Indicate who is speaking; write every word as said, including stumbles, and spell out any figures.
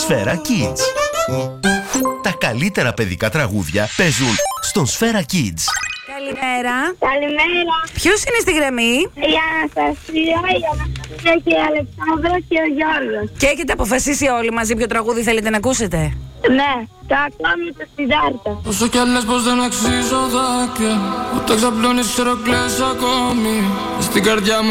Speaker 1: Σφαίρα Kids. Τα καλύτερα παιδικά τραγούδια παίζουν στον Σφαίρα Kids.
Speaker 2: Καλημέρα.
Speaker 3: Καλημέρα.
Speaker 2: Ποιος είναι στη γραμμή?
Speaker 3: Η Αναστασία, η Αναστασία και η Αλεξάνδρα και ο Γιώργος.
Speaker 2: Και έχετε αποφασίσει όλοι μαζί ποιο τραγούδι θέλετε να ακούσετε?
Speaker 3: Ναι, το ακόμη το Συντάρτα.
Speaker 4: Όσο κι αν λες πως δεν αξίζω δάκρυα, όταν ξαπλώνεις ξέρω κλαις ακόμη. Στην καρδιά μου